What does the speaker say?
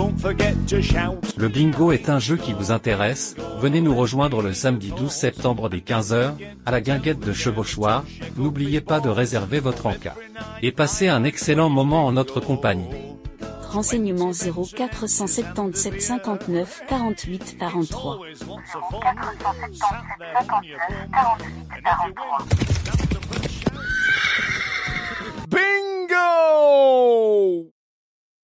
don't forget to shout. Le bingo est un jeu qui vous intéresse? Venez nous rejoindre le samedi 12 septembre dès 15 h, à la guinguette de Chevauchoir. N'oubliez pas de réserver votre encas. Et passez un excellent moment en notre compagnie. Renseignements 0477 59 48 43. 0477 59 48 43. Bingo!